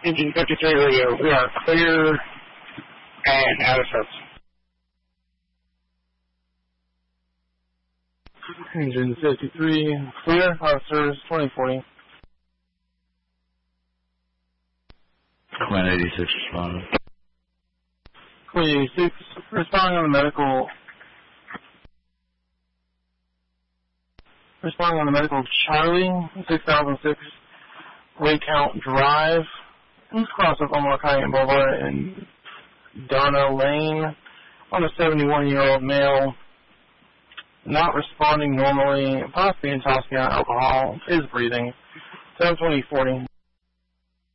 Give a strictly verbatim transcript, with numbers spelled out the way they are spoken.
Engine fifty-three radio, we are clear and out of service. Engine fifty-three, clear, out of service, twenty forty. Quinn eighty-six responding. Quinn eighty-six, responding on the medical. Responding on the medical Charlie, six thousand six, Waycount Drive. Let's cross up on Marconi Boulevard and Donna Lane on a seventy-one-year-old male, not responding normally, possibly intoxicated on alcohol, is breathing. seven twenty forty.